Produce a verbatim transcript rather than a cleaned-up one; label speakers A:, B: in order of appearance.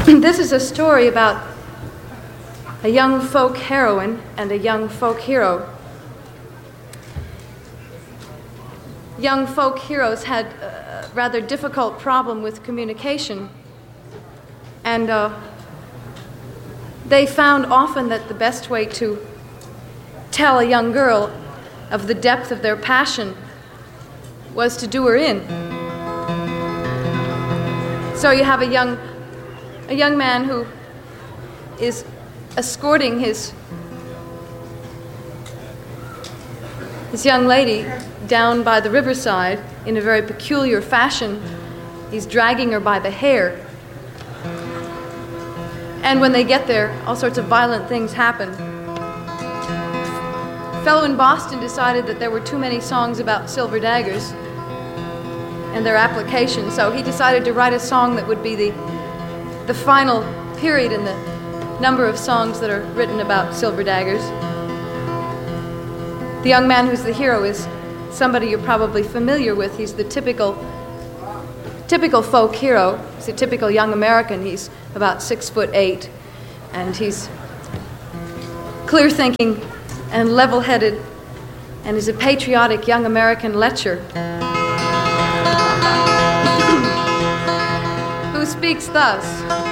A: This is a story about a young folk heroine and a young folk hero. Young folk heroes had a rather difficult problem with communication, and uh, they found often that the best way to tell a young girl of the depth of their passion was to do her in. So you have a young, a young man who is escorting his, his young lady down by the riverside in a very peculiar fashion. He's dragging her by the hair. And when they get there, all sorts of violent things happen. A fellow in Boston decided that there were too many songs about silver daggers and their application, so he decided to write a song that would be the, the final period in the number of songs that are written about silver daggers. The young man who's the hero is somebody you're probably familiar with. He's the typical typical folk hero. He's a typical young American. He's about six foot eight, and he's clear-thinking and level-headed, and is a patriotic young American lecher who speaks thus.